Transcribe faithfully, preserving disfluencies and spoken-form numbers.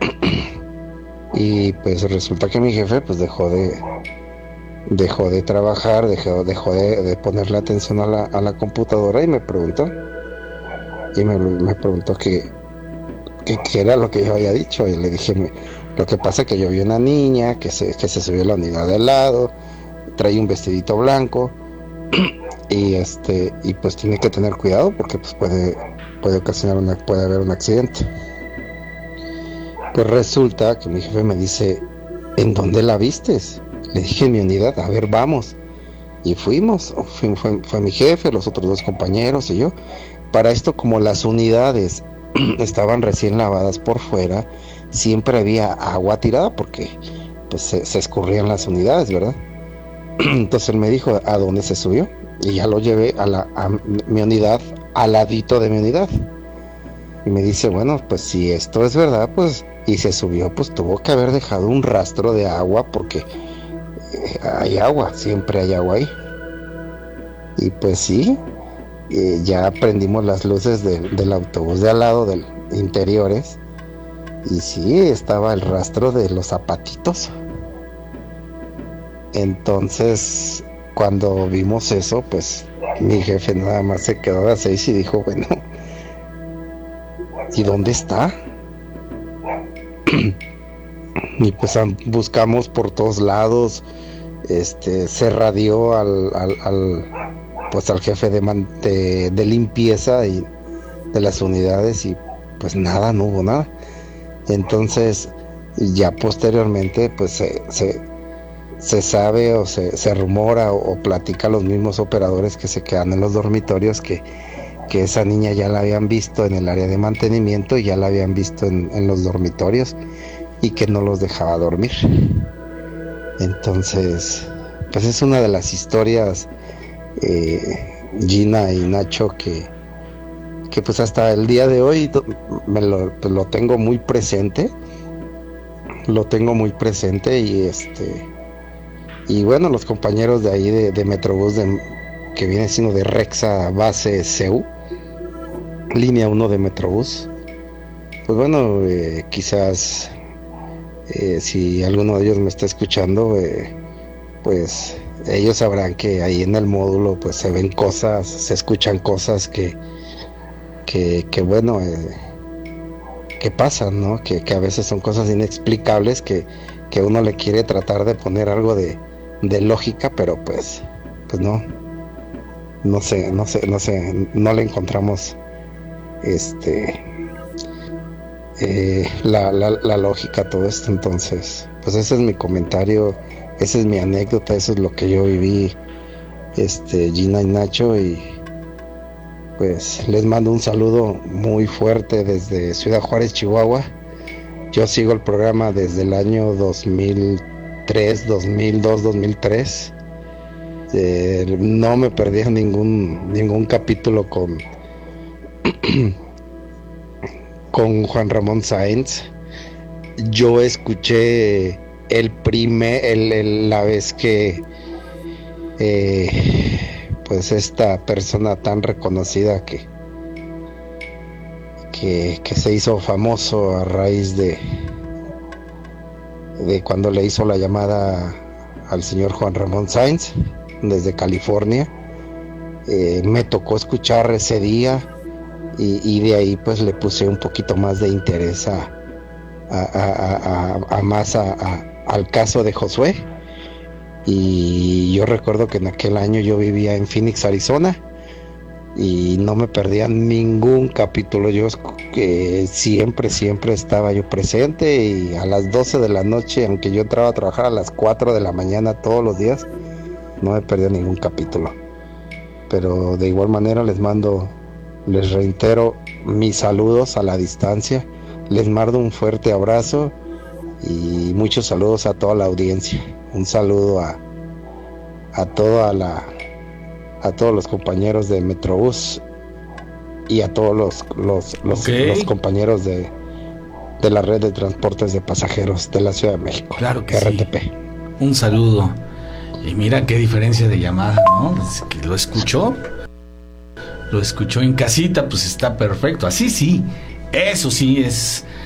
Y pues resulta que mi jefe pues dejó de dejó de trabajar, dejó, dejó de, de ponerle atención a la, a la computadora y me preguntó, y me, me preguntó que, que, que era lo que yo había dicho, y le dije, me, lo que pasa es que yo vi una niña que se, que se subió a la unidad de al lado, trae un vestidito blanco, y este, y pues tiene que tener cuidado porque pues puede, puede ocasionar una, puede haber un accidente. Pues resulta que mi jefe me dice, ¿en dónde la vistes? Le dije, en mi unidad, a ver, vamos. Y fuimos, fue, fue, fue mi jefe, los otros dos compañeros y yo. Para esto, como las unidades estaban recién lavadas por fuera, siempre había agua tirada porque pues se, se escurrían las unidades, ¿verdad? Entonces él me dijo, ¿a dónde se subió? Y ya lo llevé a, la, a mi unidad, al ladito de mi unidad. Y me dice, bueno, pues si esto es verdad, pues, y se subió, pues tuvo que haber dejado un rastro de agua porque eh, hay agua, siempre hay agua ahí. Y pues sí, eh, ya prendimos las luces de, del autobús de al lado, del interiores, y sí, estaba el rastro de los zapatitos. Entonces, cuando vimos eso, pues mi jefe nada más se quedó a las seis y dijo, bueno, ¿y dónde está? Y pues buscamos por todos lados, este, se radió al, al, al pues al jefe de, man, de, de limpieza y de las unidades y pues nada, no hubo nada. Entonces ya posteriormente pues se, se, se sabe o se, se rumora o, o platica a los mismos operadores que se quedan en los dormitorios que, que esa niña ya la habían visto en el área de mantenimiento y ya la habían visto en, en los dormitorios y que no los dejaba dormir. Entonces pues es una de las historias, eh, Gina y Nacho, que, que pues hasta el día de hoy me lo, pues lo tengo muy presente, lo tengo muy presente y este y bueno, los compañeros de ahí de, de Metrobús de, que viene siendo de Rexa Base C U, línea uno de Metrobús, pues bueno, eh, quizás eh, si alguno de ellos me está escuchando, eh, pues ellos sabrán que ahí en el módulo pues se ven cosas, se escuchan cosas que que, que bueno, eh, que pasan, ¿no? Que, que a veces son cosas inexplicables que, que uno le quiere tratar de poner algo de, de lógica, pero pues pues no no sé, no sé, no sé, no le encontramos este eh, la, la, la lógica a todo esto. Entonces pues ese es mi comentario, esa es mi anécdota, eso es lo que yo viví, este Gina y Nacho, y pues les mando un saludo muy fuerte desde Ciudad Juárez, Chihuahua. Yo sigo el programa desde el año dos mil tres, dos mil dos, dos mil tres. Eh, no me perdí ningún ningún capítulo con con Juan Ramón Sáenz. Yo escuché el primer el, el, la vez que eh, pues esta persona tan reconocida que, que que se hizo famoso a raíz de de cuando le hizo la llamada al señor Juan Ramón Sáenz desde California, eh, me tocó escuchar ese día y, y de ahí pues le puse un poquito más de interés a, a, a, a, a más a, a, al caso de Josué. Y yo recuerdo que en aquel año yo vivía en Phoenix, Arizona, y no me perdía ningún capítulo. Yo que siempre, siempre estaba yo presente, y a las doce de la noche, aunque yo entraba a trabajar a las cuatro de la mañana todos los días, no me perdía ningún capítulo. Pero de igual manera les mando, les reitero mis saludos a la distancia, les mando un fuerte abrazo y muchos saludos a toda la audiencia. Un saludo a, a toda la a todos los compañeros de Metrobús y a todos los los, los, okay. los compañeros de, de la red de transportes de pasajeros de la Ciudad de México. Claro que R T P. sí. Un saludo. Y mira qué diferencia de llamada, ¿no? Es que lo escuchó, lo escuchó en casita, pues está perfecto. Así sí, eso sí es